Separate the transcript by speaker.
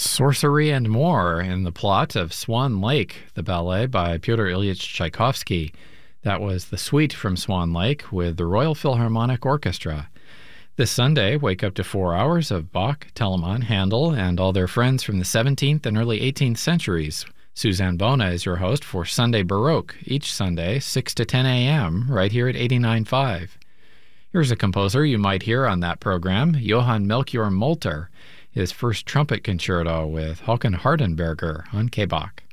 Speaker 1: Sorcery and more in the plot of Swan Lake, the ballet by Pyotr Ilyich Tchaikovsky. That was the suite from Swan Lake with the Royal Philharmonic Orchestra. This Sunday, wake up to 4 hours of Bach, Telemann, Handel, and all their friends from the 17th and early 18th centuries. Suzanne Bona is your host for Sunday Baroque, each Sunday, 6 to 10 a.m., right here at 89.5. Here's a composer you might hear on that program, Johann Melchior Molter, his first trumpet concerto with Håkan Hardenberger on K-Bach.